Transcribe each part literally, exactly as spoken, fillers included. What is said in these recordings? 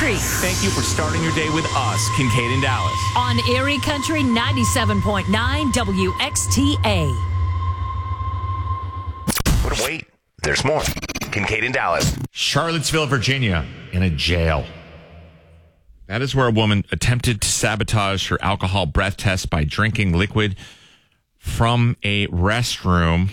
Creek. Thank you for starting your day with us, Kincaid and Dallas. On Erie Country ninety-seven point nine W X T A. But wait, there's more. Kincaid and Dallas. Charlottesville, Virginia, in a jail. That is where a woman attempted to sabotage her alcohol breath test by drinking liquid from a restroom.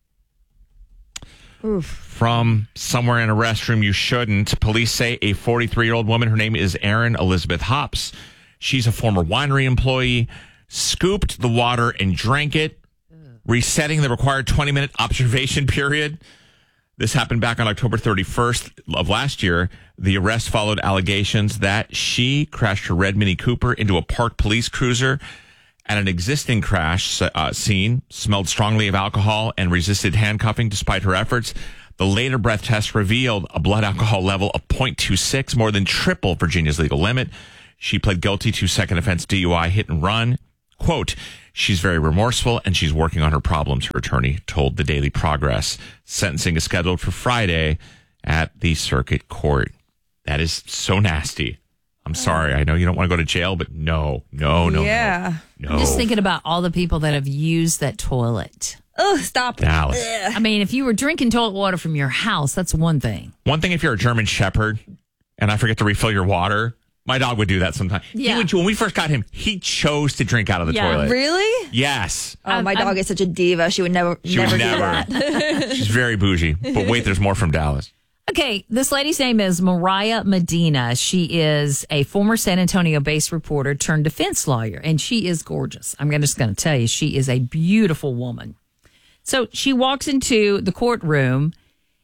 Oof. From somewhere in a restroom you shouldn't. Police say a forty-three-year-old woman, her name is Erin Elizabeth Hops. She's a former winery employee, scooped the water and drank it, resetting the required twenty-minute observation period. This happened back on October thirty-first of last year. The arrest followed allegations that she crashed her red Mini Cooper into a parked police cruiser at an existing crash uh, scene, smelled strongly of alcohol, and resisted handcuffing despite her efforts. The later breath test revealed a blood alcohol level of point two six, more than triple Virginia's legal limit. She pled guilty to second offense D U I hit and run. Quote, she's very remorseful and she's working on her problems, her attorney told the Daily Progress. Sentencing is scheduled for Friday at the circuit court. That is so nasty. I'm sorry. I know you don't want to go to jail, but no, no, no, yeah. no. no. I'm just thinking about all the people that have used that toilet. Oh, stop it. Dallas. Ugh. I mean, if you were drinking toilet water from your house, that's one thing. One thing if you're a German Shepherd and I forget to refill your water, my dog would do that sometimes. Yeah. He would, when we first got him, he chose to drink out of the Yeah. toilet. Really? Yes. Oh, I'm- my dog I'm- is such a diva. She would never, She never would do never. that. She's very bougie. But wait, there's more from Dallas. Okay, this lady's name is Mariah Medina. She is a former San Antonio-based reporter turned defense lawyer, and she is gorgeous. I'm just going to tell you, she is a beautiful woman. So she walks into the courtroom,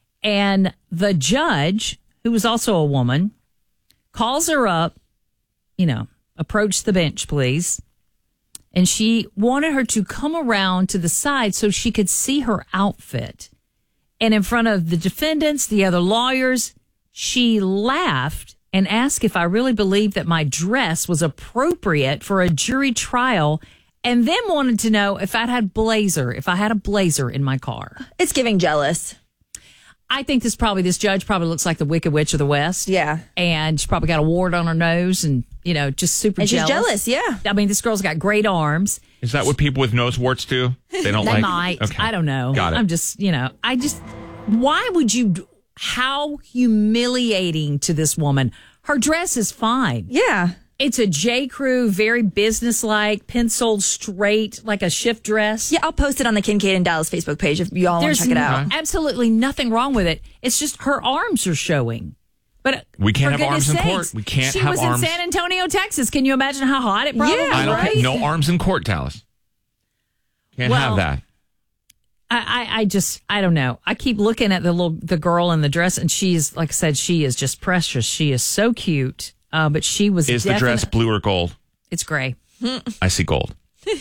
and the judge, who was also a woman, calls her up, you know, approach the bench, please. And she wanted her to come around to the side so she could see her outfit. And in front of the defendants, the other lawyers, she laughed and asked if I really believed that my dress was appropriate for a jury trial, and then wanted to know if I'd had blazer, if I had a blazer in my car. It's giving jealous. I think this probably, this judge probably looks like the Wicked Witch of the West. Yeah. And she probably got a wart on her nose and, you know, just super And she's jealous. jealous, yeah. I mean, this girl's got great arms. Is that what people with nose warts do? They don't They like. might. Okay. I don't know. Got it. I'm just, you know, I just, why would you, d- how humiliating to this woman. Her dress is fine. Yeah. It's a J. Crew, very businesslike, penciled straight, like a shift dress. Yeah, I'll post it on the Kincaid and Dallas Facebook page if y'all want There's to check it out. n- absolutely nothing wrong with it. It's just her arms are showing. But We can't for have arms goodness in court. sakes, We can't she have was arms. in San Antonio, Texas. Can you imagine how hot it probably Yeah, I don't right? care. No arms in court, Dallas. Can't Well, have that. I, I, I just, I don't know. I keep looking at the little, the girl in the dress, and she's, like I said, she is just precious. She is so cute. Uh, but she was. Is the dress definite- blue or gold? It's gray. I see gold.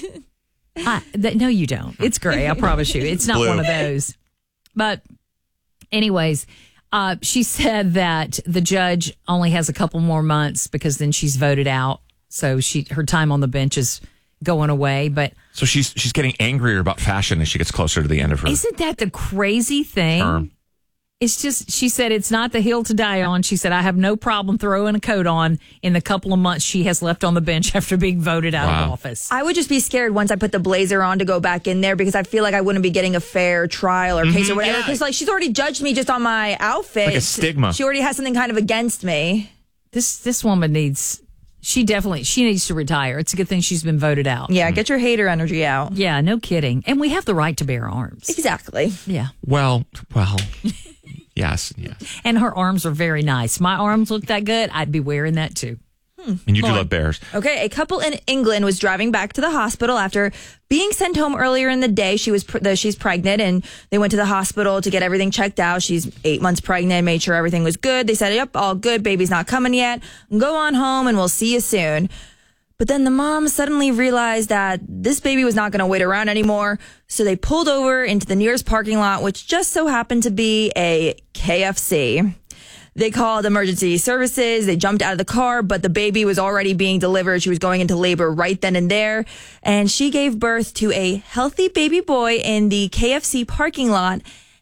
I, that, no, you don't. It's gray. I promise you. It's not Blue. one of those. But, anyways, uh, she said that the judge only has a couple more months because then she's voted out. So she, her time on the bench is going away. But So she's she's getting angrier about fashion as she gets closer to the end of her isn't that the crazy thing? term. It's just, she said, it's not the hill to die on. She said, I have no problem throwing a coat on in the couple of months she has left on the bench after being voted out Wow. of office. I would just be scared once I put the blazer on to go back in there because I feel like I wouldn't be getting a fair trial or case or whatever. yeah. Because like she's already judged me just on my outfit. Like a stigma. She already has something kind of against me. This this woman needs, she definitely, she needs to retire. It's a good thing she's been voted out. Yeah, get your hater energy out. Yeah, no kidding. And we have the right to bear arms. Exactly. Yeah. Well, well, yes, yes. And her arms are very nice. My arms look that good. I'd be wearing that too. And you do love bears. Okay, a couple in England was driving back to the hospital after being sent home earlier in the day. She was pr- she's pregnant, and they went to the hospital to get everything checked out. She's eight months pregnant, made sure everything was good. They said, "Yep, all good. Baby's not coming yet. Go on home, and we'll see you soon." But then the mom suddenly realized that this baby was not going to wait around anymore. So they pulled over into the nearest parking lot, which just so happened to be a K F C. They called emergency services. They jumped out of the car, but the baby was already being delivered. She was going into labor right then and there. And she gave birth to a healthy baby boy in the K F C parking lot.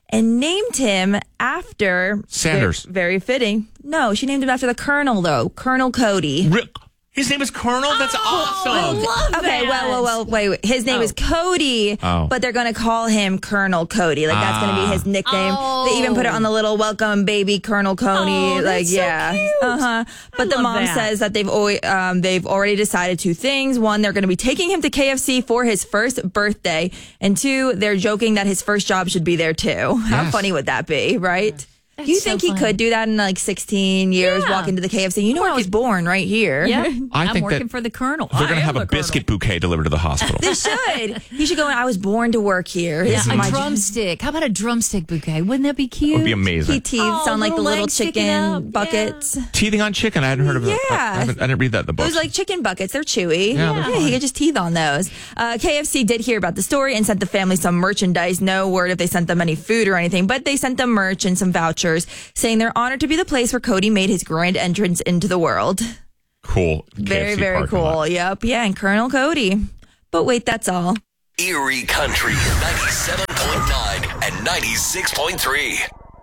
and named him after Sanders. Very, very fitting. No, she named him after the Colonel, though. Colonel Cody. Rick. His name is Colonel? That's awesome. I love Okay, that. well, well, well, wait, wait. His name Oh. is Cody, Oh. but they're going to call him Colonel Cody. Like, that's going to be his nickname. Oh. They even put it on the little welcome baby Colonel Cody. Oh, like, that's so yeah. cute. Uh-huh. But the love mom that. says that they've always, um, they've already decided two things. One, they're going to be taking him to K F C for his first birthday. And two, they're joking that his first job should be there too. How Yes. funny would that be, right? That's you so think he fun. could do that in like sixteen years, Yeah. walk into the K F C? You know where I was born, right here. Yeah, I I'm think working that for the Colonel. They're I going to am have the a Colonel. biscuit bouquet delivered to the hospital. They should. He should go in, I was born to work here. Yeah, This is a my drumstick. How about a drumstick bouquet? Wouldn't that be cute? It would be amazing. He teethes Oh, on like the little little legs sticking out. chicken buckets. Teething on chicken. I hadn't heard of it. I, Yeah. I, haven't- I didn't read that in the book. Those like chicken buckets. They're chewy. Yeah, they're yeah he could just teeth on those. Uh, K F C did hear about the story and sent the family some merchandise. No word if they sent them any food or anything, but they sent them merch and some vouchers saying they're honored to be the place where Cody made his grand entrance into the world. Cool. Very, K F C very parking cool. lot. Yep. Yeah. And Colonel Cody. But wait, that's all. Erie Country ninety-seven point nine and ninety-six point three.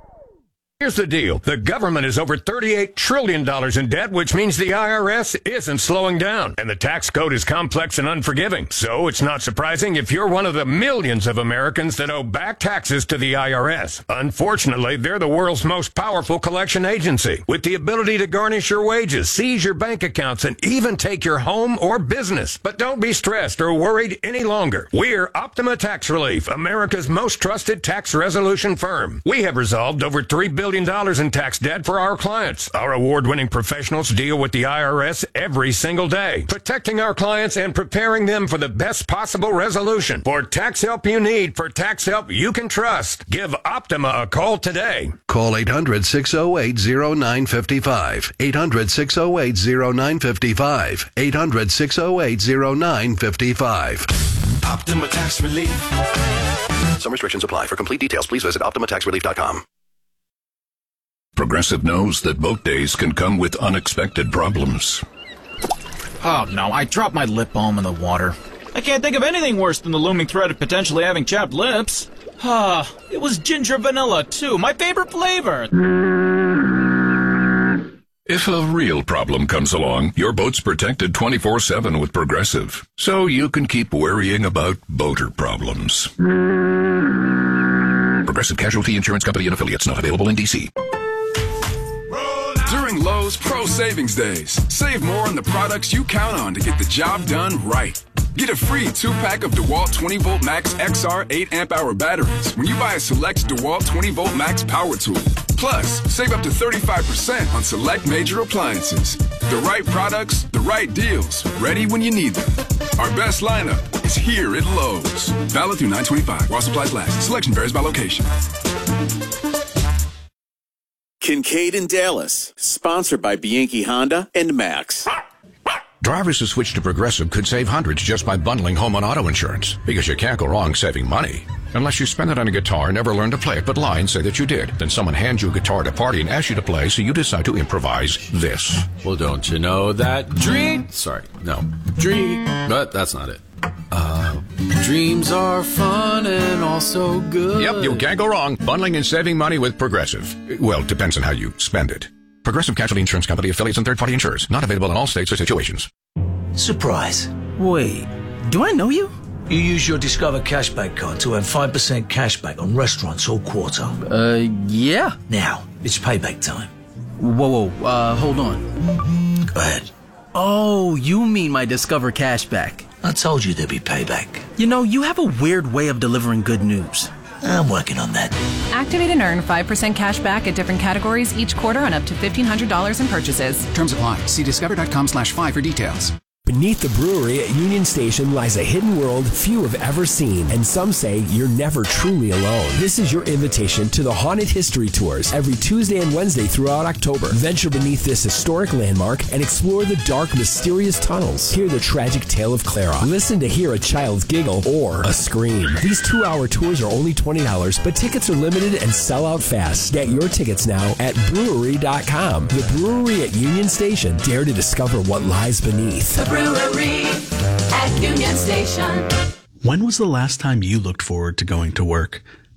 Here's the deal. The government is over thirty-eight trillion dollars in debt, which means the I R S isn't slowing down. And the tax code is complex and unforgiving. So it's not surprising if you're one of the millions of Americans that owe back taxes to the I R S. Unfortunately, they're the world's most powerful collection agency, with the ability to garnish your wages, seize your bank accounts, and even take your home or business. But don't be stressed or worried any longer. We're Optima Tax Relief, America's most trusted tax resolution firm. We have resolved over three billion dollars in tax debt for our clients. Our award-winning professionals deal with the I R S every single day, protecting our clients and preparing them for the best possible resolution. For tax help you need, for tax help you can trust, give Optima a call today. Call eight hundred, six oh eight, oh nine five five. eight hundred, six oh eight, oh nine five five. eight hundred, six oh eight, oh nine five five. Optima Tax Relief. Some restrictions apply. For complete details, please visit optima tax relief dot com. Progressive knows that boat days can come with unexpected problems. Oh no, I dropped my lip balm in the water. I can't think of anything worse than the looming threat of potentially having chapped lips. Ah, it was ginger vanilla too, my favorite flavor. If a real problem comes along, your boat's protected twenty-four seven with Progressive, so you can keep worrying about boater problems. Progressive Casualty Insurance Company and Affiliates, not available in D C. During Lowe's Pro Savings Days, save more on the products you count on to get the job done right. Get a free two-pack of DeWalt twenty volt Max X R eight amp hour batteries when you buy a select DeWalt twenty volt Max power tool. Plus, save up to thirty-five percent on select major appliances. The right products, the right deals, ready when you need them. Our best lineup is here at Lowe's. Valid through nine twenty-five while supplies last. Selection varies by location. Kincaid in Dallas, sponsored by Bianchi Honda and Max. Drivers who switch to Progressive could save hundreds just by bundling home and auto insurance, because you can't go wrong saving money. Unless you spend it on a guitar, never learn to play it, but lie and say that you did. Then someone hands you a guitar at a party and asks you to play, so you decide to improvise this. Well, don't you know that dream... Sorry, no. Dream... But that's not it. Uh, dreams are fun and also good. Yep, you can't go wrong. Bundling and saving money with Progressive. Well, it depends on how you spend it. Progressive Casualty Insurance Company, affiliates, and third-party insurers. Not available in all states or situations. Surprise. Wait, do I know you? You use your Discover Cashback card to earn five percent cashback on restaurants all quarter. Uh, yeah. Now, it's payback time. Whoa, whoa, uh, hold on. Go ahead. Oh, you mean my Discover Cashback. I told you there'd be payback. You know, you have a weird way of delivering good news. I'm working on that. Activate and earn five percent cash back at different categories each quarter on up to fifteen hundred dollars in purchases. Terms apply. See discover.com slash five for details. Beneath the brewery at Union Station lies a hidden world few have ever seen, and some say you're never truly alone. This is your invitation to the Haunted History Tours every Tuesday and Wednesday throughout October. Venture beneath this historic landmark and explore the dark, mysterious tunnels. Hear the tragic tale of Clara. Listen to hear a child's giggle or a scream. These two-hour tours are only twenty dollars, but tickets are limited and sell out fast. Get your tickets now at brewery dot com. The Brewery at Union Station. Dare to discover what lies beneath. The Brewery at Union Station. When was the last time you looked forward to going to work?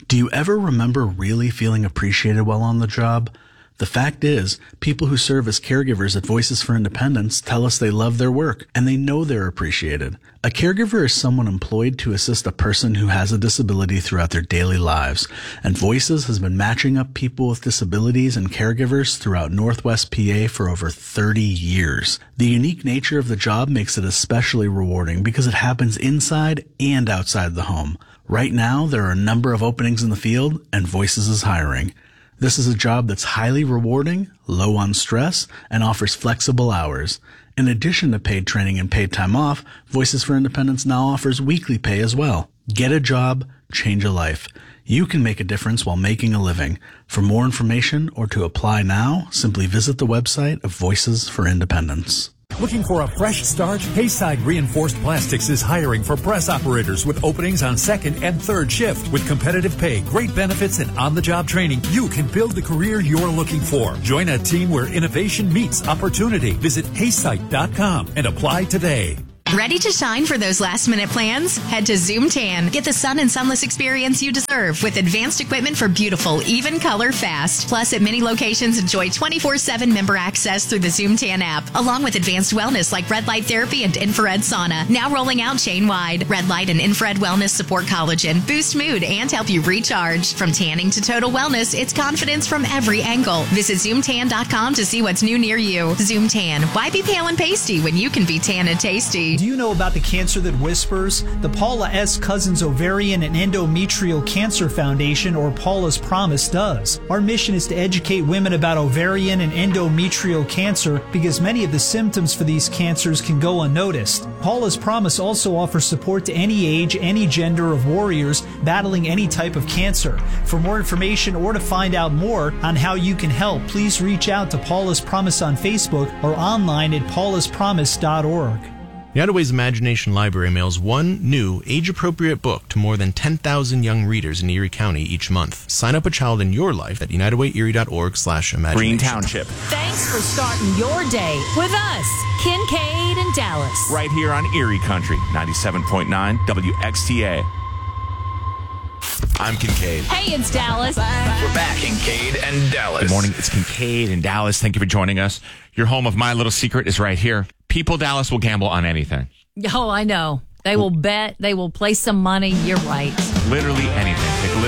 Do you ever remember really feeling appreciated while on the job? The fact is, people who serve as caregivers at Voices for Independence tell us they love their work and they know they're appreciated. A caregiver is someone employed to assist a person who has a disability throughout their daily lives, and Voices has been matching up people with disabilities and caregivers throughout Northwest P A for over thirty years. The unique nature of the job makes it especially rewarding because it happens inside and outside the home. Right now, there are a number of openings in the field, and Voices is hiring. This is a job that's highly rewarding, low on stress, and offers flexible hours. In addition to paid training and paid time off, Voices for Independence now offers weekly pay as well. Get a job, change a life. You can make a difference while making a living. For more information or to apply now, simply visit the website of Voices for Independence. Looking for a fresh start? Hayside Reinforced Plastics is hiring for press operators with openings on second and third shift. With competitive pay, great benefits, and on-the-job training, you can build the career you're looking for. Join a team where innovation meets opportunity. Visit haysite dot com and apply today. Ready to shine for those last minute plans? Head to Zoom Tan. Get the sun and sunless experience you deserve with advanced equipment for beautiful, even color fast. Plus, at many locations, enjoy twenty-four seven member access through the Zoom Tan app, along with advanced wellness like red light therapy and infrared sauna. Now rolling out chain wide. Red light and infrared wellness support collagen, boost mood, and help you recharge. From tanning to total wellness, it's confidence from every angle. Visit zoom tan dot com to see what's new near you. Zoom Tan. Why be pale and pasty when you can be tan and tasty? Do you know about the cancer that whispers? The Paula S. Cousins Ovarian and Endometrial Cancer Foundation, or Paula's Promise, does. Our mission is to educate women about ovarian and endometrial cancer because many of the symptoms for these cancers can go unnoticed. Paula's Promise also offers support to any age, any gender of warriors battling any type of cancer. For more information or to find out more on how you can help, please reach out to Paula's Promise on Facebook or online at paulas promise dot org. United Way's Imagination Library mails one new, age-appropriate book to more than ten thousand young readers in Erie County each month. Sign up a child in your life at united way erie dot org slash imagination. Green Township. Thanks for starting your day with us, Kincaid and Dallas. Right here on Erie Country, ninety-seven point nine W X T A. I'm Kincaid. Hey, it's Dallas. We're back, Kincaid and Dallas. Good morning. It's Kincaid and Dallas. Thank you for joining us. Your home of My Little Secret is right here. People, Dallas, will gamble on anything. Oh, I know. They will bet. They will play some money. You're right. Literally anything. They